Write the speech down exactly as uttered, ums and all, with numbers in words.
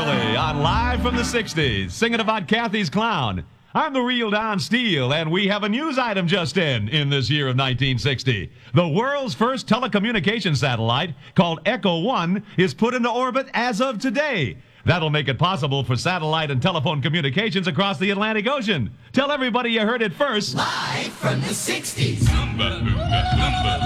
Shirley on Live from the sixties, singing about Kathy's Clown. I'm the real Don Steele, and we have a news item just in, in this year of nineteen sixty. The world's first telecommunications satellite, called Echo One, is put into orbit as of today. That'll make it possible for satellite and telephone communications across the Atlantic Ocean. Tell everybody you heard it first. Live from the sixties.